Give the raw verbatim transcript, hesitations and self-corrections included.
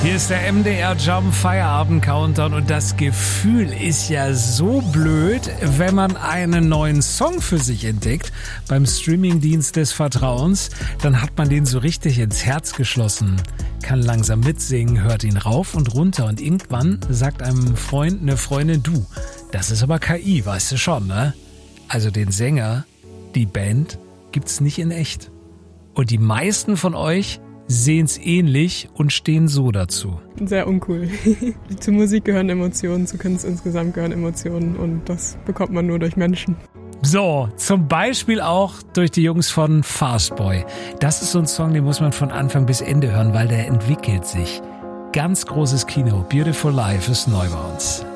Hier ist der M D R Jump Feierabend Countdown und das Gefühl ist ja so blöd, wenn man einen neuen Song für sich entdeckt beim Streamingdienst des Vertrauens, dann hat man den so richtig ins Herz geschlossen, kann langsam mitsingen, hört ihn rauf und runter und irgendwann sagt einem Freund, eine Freundin, du, das ist aber K I, weißt du schon, ne? Also den Sänger, die Band gibt's nicht in echt. Und die meisten von euch sehen's ähnlich und stehen so dazu. Sehr uncool. Zu Musik gehören Emotionen, zu Kunst insgesamt gehören Emotionen und das bekommt man nur durch Menschen. So, zum Beispiel auch durch die Jungs von Fastboy. Das ist so ein Song, den muss man von Anfang bis Ende hören, weil der entwickelt sich. Ganz großes Kino. Beautiful Life ist neu bei uns.